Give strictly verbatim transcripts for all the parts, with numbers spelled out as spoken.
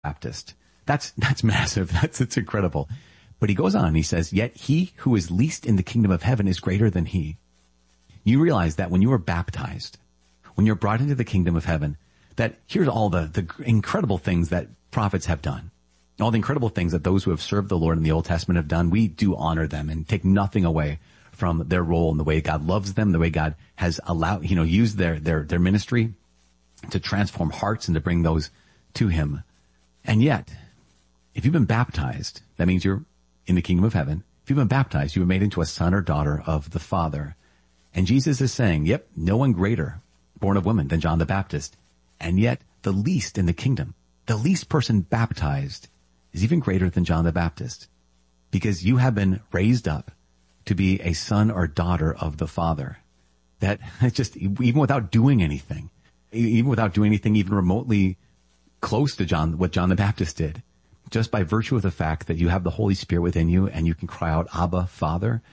Baptist. That's, that's massive. That's, it's incredible. But he goes on, he says, yet he who is least in the kingdom of heaven is greater than he. You realize that when you are baptized, when you're brought into the kingdom of heaven, that here's all the, the incredible things that prophets have done. All the incredible things that those who have served the Lord in the Old Testament have done. We do honor them and take nothing away from their role and the way God loves them, the way God has allowed, you know, used their, their, their ministry to transform hearts and to bring those to him. And yet, if you've been baptized, that means you're in the kingdom of heaven. If you've been baptized, you've been made into a son or daughter of the Father. And Jesus is saying, yep, no one greater born of woman than John the Baptist. And yet the least in the kingdom, the least person baptized is even greater than John the Baptist, because you have been raised up to be a son or daughter of the Father. That just, even without doing anything, even without doing anything even remotely close to John, what John the Baptist did, just by virtue of the fact that you have the Holy Spirit within you and you can cry out, Abba, Father,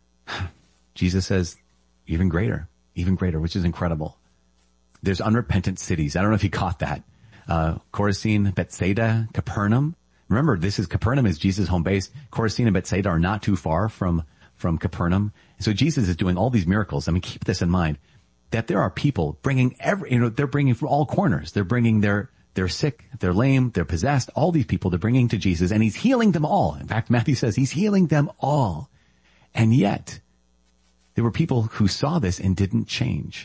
Jesus says, even greater, even greater, which is incredible. There's unrepentant cities. I don't know if you caught that. Uh, Chorazin, Bethsaida, Capernaum. Remember, this is Capernaum is Jesus' home base. Chorazin and Bethsaida are not too far from, from Capernaum. So Jesus is doing all these miracles. I mean, keep this in mind, that there are people bringing every, you know, they're bringing from all corners. They're bringing their, they're sick, they're lame, they're possessed, all these people they're bringing to Jesus, and he's healing them all. In fact, Matthew says he's healing them all. And yet, there were people who saw this and didn't change.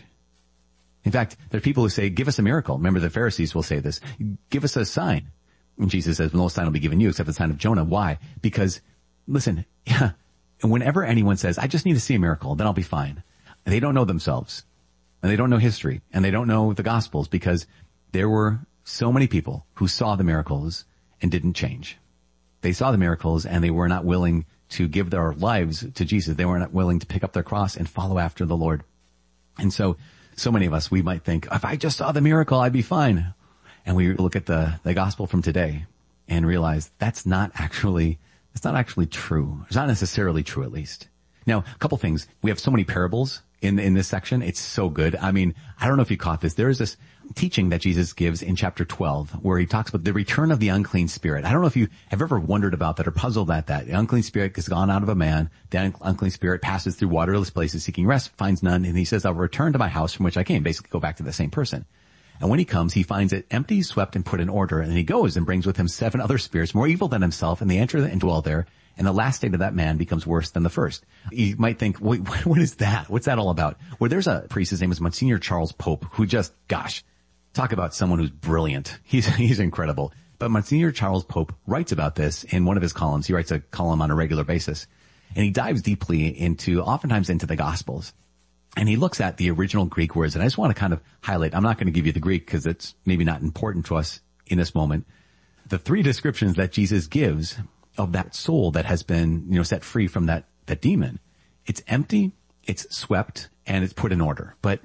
In fact, there are people who say, give us a miracle. Remember, the Pharisees will say this. Give us a sign. And Jesus says, well, no sign will be given you except the sign of Jonah. Why? Because, listen, yeah, whenever anyone says, I just need to see a miracle, then I'll be fine. They don't know themselves. And they don't know history. And they don't know the Gospels, because there were so many people who saw the miracles and didn't change. They saw the miracles and they were not willing to give their lives to Jesus. They were not willing to pick up their cross and follow after the Lord. And so, so many of us, we might think, if I just saw the miracle, I'd be fine. And we look at the, the gospel from today and realize that's not actually, that's not actually true. It's not necessarily true, at least. Now, a couple things. We have so many parables in, in this section. It's so good. I mean, I don't know if you caught this. There is this teaching that Jesus gives in chapter twelve where he talks about the return of the unclean spirit. I don't know if you have ever wondered about that or puzzled at that. The unclean spirit has gone out of a man. The unclean spirit passes through waterless places seeking rest, finds none, and he says, I'll return to my house from which I came. Basically go back to the same person. And when he comes, he finds it empty, swept, and put in order. And he goes and brings with him seven other spirits more evil than himself, and they enter and dwell there. And the last state of that man becomes worse than the first. You might think, wait, what is that? What's that all about? Well, there's a priest, his name is Monsignor Charles Pope, who just, gosh, talk about someone who's brilliant. He's, he's incredible. But Monsignor Charles Pope writes about this in one of his columns. He writes a column on a regular basis. And he dives deeply into, oftentimes into the Gospels. And he looks at the original Greek words. And I just want to kind of highlight, I'm not going to give you the Greek because it's maybe not important to us in this moment. The three descriptions that Jesus gives of that soul that has been, you know, set free from that, that demon. It's empty, it's swept, and it's put in order. But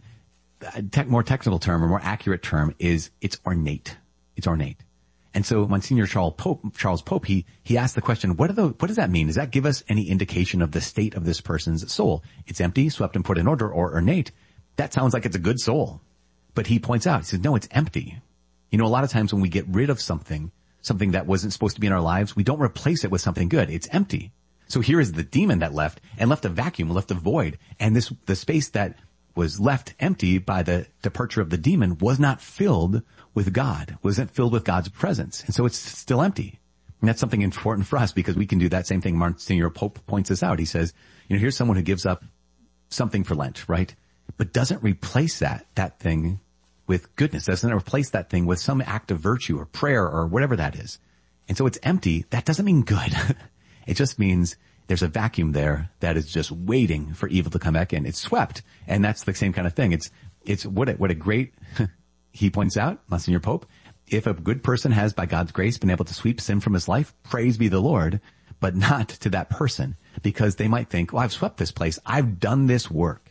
a te- more technical term or more accurate term is it's ornate. It's ornate. And so Monsignor Charles Pope, Charles Pope, he, he asked the question, what are the, what does that mean? Does that give us any indication of the state of this person's soul? It's empty, swept, and put in order, or ornate. That sounds like it's a good soul. But he points out, he says, no, it's empty. You know, a lot of times when we get rid of something, something that wasn't supposed to be in our lives, we don't replace it with something good. It's empty. So here is the demon that left and left a vacuum, left a void. And this, the space that was left empty by the departure of the demon was not filled with God, wasn't filled with God's presence. And so it's still empty. And that's something important for us because we can do that same thing. Monsignor Pope points this out. He says, you know, here's someone who gives up something for Lent, right? But doesn't replace that, that thing with goodness, doesn't replace that thing with some act of virtue or prayer or whatever that is. And so it's empty. That doesn't mean good. It just means there's a vacuum there that is just waiting for evil to come back in. It's swept. And that's the same kind of thing. It's, it's what a, what a great, he points out, Monsignor Pope, if a good person has by God's grace been able to sweep sin from his life, praise be the Lord, but not to that person because they might think, well, I've swept this place. I've done this work.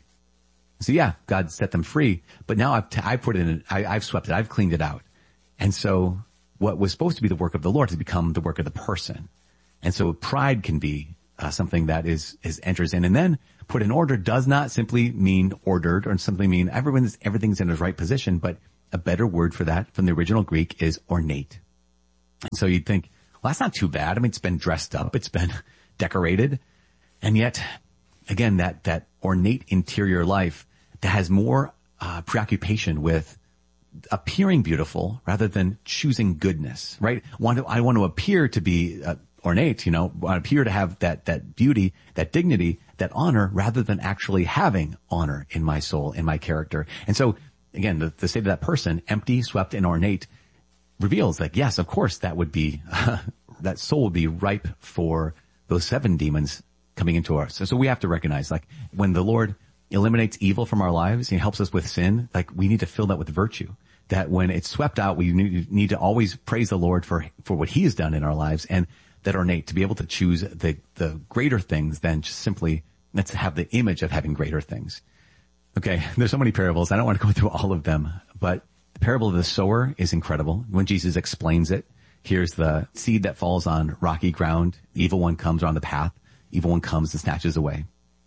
So yeah, God set them free, but now I've, t- I've put it in, I, I've swept it, I've cleaned it out. And so what was supposed to be the work of the Lord has become the work of the person. And so pride can be uh, something that is, is enters in, and then put in order does not simply mean ordered or simply mean everyone's, everything's in its right position, but a better word for that from the original Greek is ornate. And so you'd think, well, that's not too bad. I mean, it's been dressed up. It's been decorated. And yet, again, that, that ornate interior life that has more uh, preoccupation with appearing beautiful rather than choosing goodness, right? Want to, I want to appear to be uh, ornate, you know, want to appear to have that, that beauty, that dignity, that honor, rather than actually having honor in my soul, in my character. And so, again, the, the state of that person, empty, swept, and ornate, reveals like, yes, of course, that would be, uh, that soul would be ripe for those seven demons coming into us. So, so we have to recognize, like, when the Lord eliminates evil from our lives, He helps us with sin, like, we need to fill that with virtue. That when it's swept out, we need to always praise the Lord for, for what He has done in our lives, and that ornate, to be able to choose the, the greater things than just simply, let's have the image of having greater things. Okay, there's so many parables. I don't want to go through all of them, but the parable of the sower is incredible. When Jesus explains it, here's the seed that falls on rocky ground. The evil one comes on the path. Evil one comes and snatches away.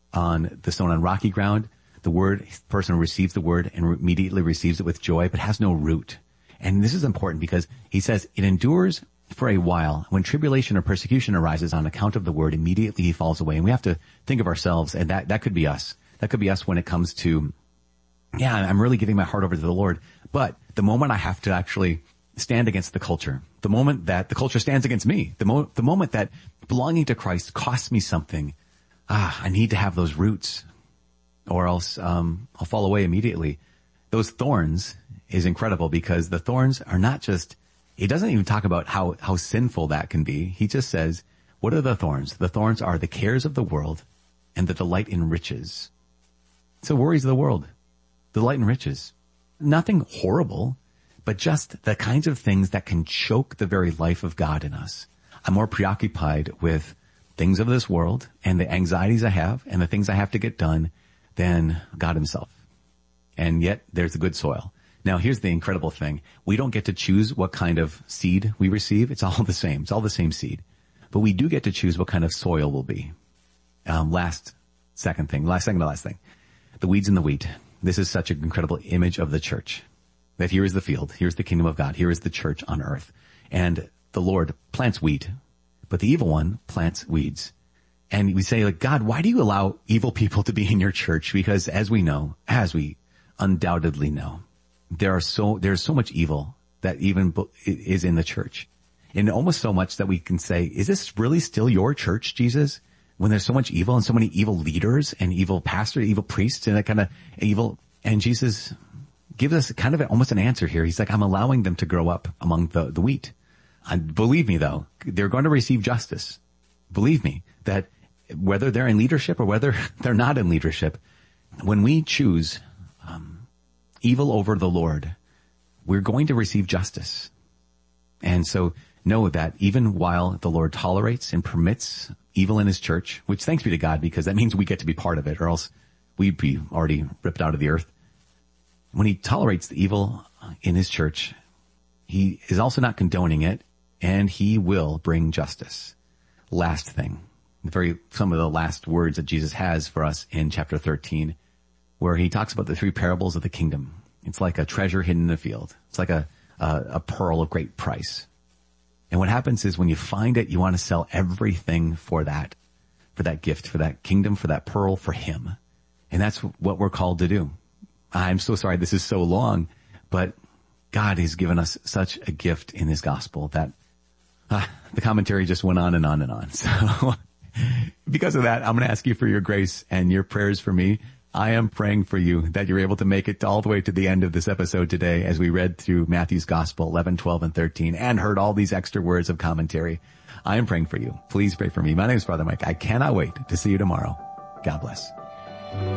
On the stone on rocky ground, the word, person receives the word and immediately receives it with joy, but has no root. And this is important because He says it endures for a while. When tribulation or persecution arises on account of the word, immediately he falls away. And we have to think of ourselves, and that, that could be us. That could be us when it comes to, yeah, I'm really giving my heart over to the Lord. But the moment I have to actually stand against the culture, the moment that the culture stands against me, the, mo- the moment that belonging to Christ costs me something, ah, I need to have those roots, or else um, I'll fall away immediately. Those thorns is incredible, because the thorns are not just, He doesn't even talk about how, how sinful that can be. He just says, what are the thorns? The thorns are the cares of the world and the delight in riches. So worries of the world, delight in riches. Nothing horrible, but just the kinds of things that can choke the very life of God in us. I'm more preoccupied with things of this world and the anxieties I have and the things I have to get done than God Himself. And yet there's the good soil. Now, here's the incredible thing. We don't get to choose what kind of seed we receive. It's all the same. It's all the same seed. But we do get to choose what kind of soil will be. Um, last, second thing, last second to last thing. The weeds and the wheat. This is such an incredible image of the church. That here is the field. Here's the kingdom of God. Here is the church on earth. And the Lord plants wheat, but the evil one plants weeds. And we say, like, God, why do you allow evil people to be in your church? Because as we know, as we undoubtedly know, there are so, there's so much evil that even is in the church. And almost so much that we can say, is this really still your church, Jesus? When there's so much evil and so many evil leaders and evil pastors, evil priests and that kind of evil. And Jesus gives us kind of almost an answer here. He's like, I'm allowing them to grow up among the, the wheat. And believe me though, they're going to receive justice. Believe me that whether they're in leadership or whether they're not in leadership, when we choose, um, evil over the Lord, we're going to receive justice. And so know that even while the Lord tolerates and permits evil in His church, which thanks be to God, because that means we get to be part of it, or else we'd be already ripped out of the earth. When He tolerates the evil in His church, He is also not condoning it, and He will bring justice. Last thing, very, some of the last words that Jesus has for us in chapter thirteen, where He talks about the three parables of the kingdom. It's like a treasure hidden in a field. It's like a, a, a pearl of great price. And what happens is when you find it, you want to sell everything for that, for that gift, for that kingdom, for that pearl, for Him. And that's what we're called to do. I'm so sorry this is so long, but God has given us such a gift in His gospel that uh, the commentary just went on and on and on. So because of that, I'm going to ask you for your grace and your prayers for me. I am praying for you that you're able to make it all the way to the end of this episode today as we read through Matthew's Gospel eleven, twelve, and thirteen and heard all these extra words of commentary. I am praying for you. Please pray for me. My name is Father Mike. I cannot wait to see you tomorrow. God bless.